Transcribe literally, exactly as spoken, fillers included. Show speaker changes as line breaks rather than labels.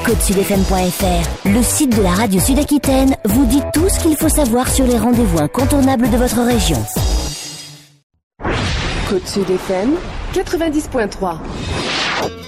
côte sud f m point f r, le site de la radio Sud-Aquitaine, vous dit tout ce qu'il faut savoir sur les rendez-vous incontournables de votre région.
Côte Sud F M, quatre-vingt-dix point trois.